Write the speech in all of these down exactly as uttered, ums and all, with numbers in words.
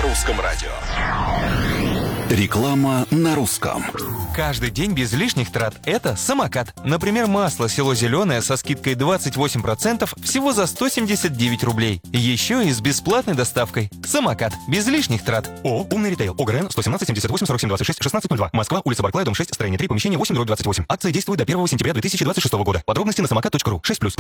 Русском радио. Реклама на русском. Каждый день без лишних трат – это самокат. Например, масло село зеленое со скидкой двадцать восемь процентов всего за сто семьдесят девять рублей. Еще и с бесплатной доставкой. Самокат. Без лишних трат. О, умный ритейл. ОГРН сто семнадцать семьдесят восемь сорок семь двадцать шесть шестнадцать ноль два. Москва, улица Барклая, дом шесть, строение три, помещение восемь, дробь двадцать восемь. Акция действует до первого сентября две тысячи двадцать шестого года. Подробности на самокат точка ру. шесть плюс.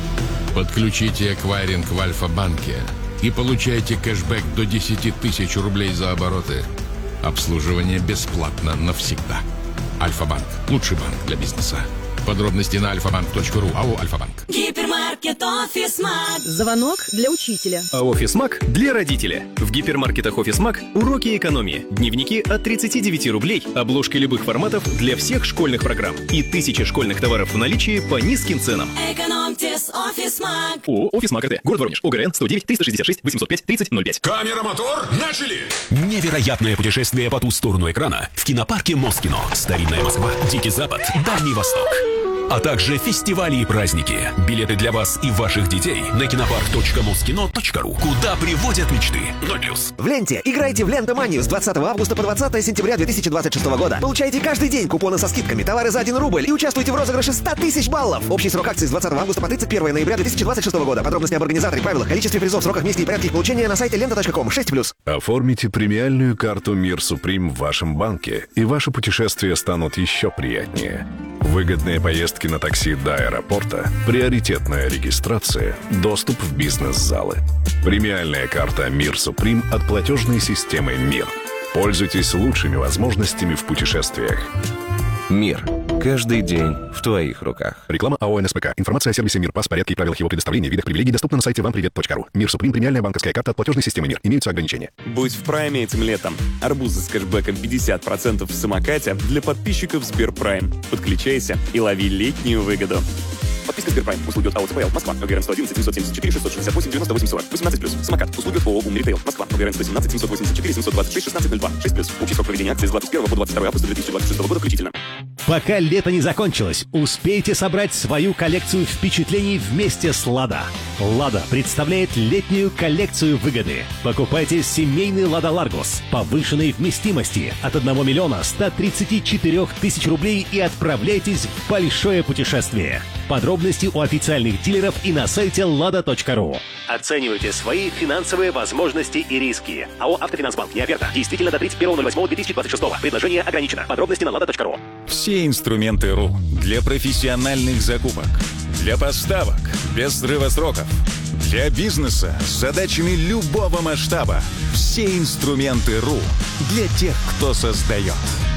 Подключите эквайринг в Альфа-банке и получайте кэшбэк до десять тысяч рублей за обороты. Обслуживание бесплатно навсегда. Альфа-банк. Лучший банк для бизнеса. Подробности на альфа банк точка ру. АО «Альфа-банк». Гипермаркет «Офисмаг». Звонок для учителя. А «Офисмаг» для родителя. В гипермаркетах «Офисмаг» уроки экономии. Дневники от тридцати девяти рублей. Обложки любых форматов для всех школьных программ. И тысячи школьных товаров в наличии по низким ценам. Экономьте с «Офисмаг». ООО «Офисмаг РТ». Город Воронеж. ОГРН сто девять триста шестьдесят шесть восемьсот пять тридцать ноль пять. Камера, мотор, начали! Невероятное путешествие по ту сторону экрана в кинопарке Москино. Старинная Москва, Дикий Запад, Дальний Восток. А также фестивали и праздники. Билеты для вас и ваших детей на кинопарк точка москино точка ру. Куда приводят мечты. ноль плюс. В ленте играйте в Лентоманию с двадцатого августа по двадцатое сентября две тысячи двадцать шестого года. Получайте каждый день купоны со скидками, товары за один рубль и участвуйте в розыгрыше ста тысяч баллов. Общий срок акции с двадцатого августа по тридцать первое ноября две тысячи двадцать шестого года. Подробности об организаторе, правилах, количестве призов, сроках, месте и порядке их получения на сайте лента точка ком. шесть плюс. Оформите премиальную карту «Мир Суприм» в вашем банке, и ваши путешествия станут еще приятнее. Выгодные поездки на такси до аэропорта, приоритетная регистрация, доступ в бизнес-залы. Премиальная карта «Мир Суприм» от платежной системы «Мир». Пользуйтесь лучшими возможностями в путешествиях. «Мир». Каждый день в твоих руках. Реклама АО «НСПК». Информация о сервисе «Мир Пас», порядке и правилах его предоставления, видах привилегий доступна на сайте вам привет точка ру. «Мир Суприм» — премиальная банковская карта от платежной системы «Мир». Имеются ограничения. Будь в прайме этим летом. Арбузы с кэшбэком пятьдесят процентов в самокате для подписчиков Сберпрайм. Подключайся и лови летнюю выгоду. Подписка Сберпрайм. Услуги от АО ЦПЛ. Москва. ОГРН сто одиннадцать семьсот семьдесят четыре шестьсот шестьдесят восемь девяносто восемь сорок. восемнадцать плюс. Самокат. Услуги от ООО «Умный ритейл». Москва. ОГРН сто семнадцать семьсот восемьдесят четыре семьсот двадцать шесть шестнадцать ноль два. шесть плюс. Общий срок проведения акции с двадцать первого по двадцать второе августа две тысячи двадцать шестого года включительно. Пока лето не закончилось, успейте собрать свою коллекцию впечатлений вместе с «Лада». «Лада» представляет летнюю коллекцию выгоды. Покупайте семейный «Лада Ларгус» повышенной вместимости от одного миллиона ста тридцати четырёх тысяч рублей и отправляйтесь в большое путешествие. Подробности у официальных дилеров и на сайте лада точка ру. Оценивайте свои финансовые возможности и риски. АО «Автофинансбанк». Не оферта. Действительно до тридцать первого ноль восьмого две тысячи двадцать шестого. Предложение ограничено. Подробности на лада точка ру. Все инструменты РУ для профессиональных закупок, для поставок без срыва сроков, для бизнеса с задачами любого масштаба. Все инструменты РУ для тех, кто создает.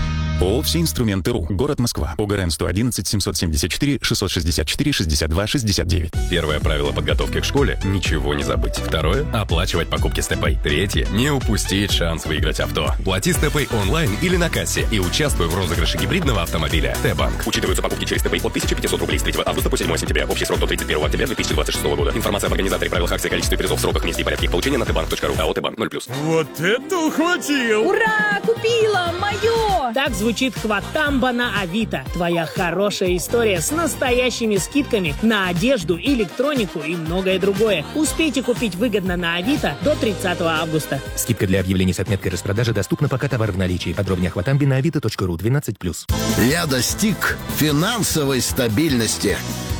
ООО «Все инструменты РУ». Город Москва. ОГРН сто одиннадцать семьсот семьдесят четыре шестьсот шестьдесят четыре шестьдесят два шестьдесят девять. Первое правило подготовки к школе – ничего не забыть. Второе – оплачивать покупки с ТП. Третье – не упустить шанс выиграть авто. Плати с ТП онлайн или на кассе и участвуй в розыгрыше гибридного автомобиля. Т-банк. Учитываются покупки через ТП от тысяча пятьсот рублей с третьего августа по седьмое сентября. Общий срок до тридцать первого октября две тысячи двадцать шестого года. Информация об организаторе, правилах акции, количестве призов, сроках, месте и порядке их получения на тэ банк точка ру. АО «Т-банк» ноль плюс. Вот это ухватил! Ура! Купила! Мое! Так звучит «Хватамба» на Авито. Твоя хорошая история с настоящими скидками на одежду, электронику и многое другое. Успейте купить выгодно на Авито до тридцатого августа. Скидка для объявлений с отметкой распродажи доступна, пока товар в наличии. Подробнее о «Хватамбе» на авито точка ру. двенадцать плюс. Я достиг финансовой стабильности.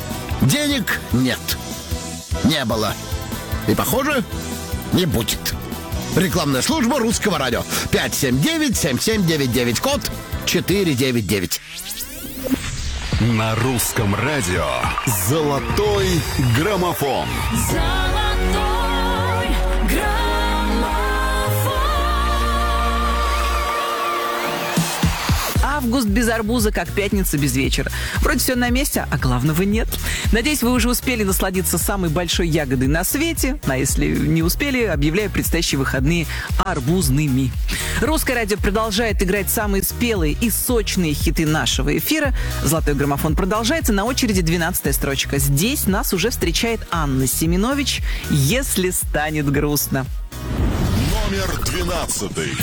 Денег нет. Не было. И, похоже, не будет. Рекламная служба Русского радио. пять семь девять семь семь девять девять, код четыре девять девять. На русском радио «Золотой граммофон». Золотой граммофон. Август без арбуза, как пятница без вечера. Вроде все на месте, а главного нет. Надеюсь, вы уже успели насладиться самой большой ягодой на свете. А если не успели, объявляю предстоящие выходные арбузными. Русское радио продолжает играть самые спелые и сочные хиты нашего эфира. «Золотой граммофон» продолжается. На очереди двенадцатая строчка. Здесь нас уже встречает Анна Семенович «Если станет грустно». Номер двенадцатый.